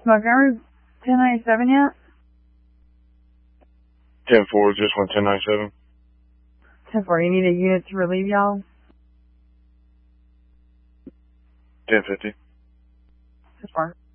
Montgomery 1097 yet? 10-4, just went 1097. 10-4, you need a unit to relieve y'all? 1050. 10-4.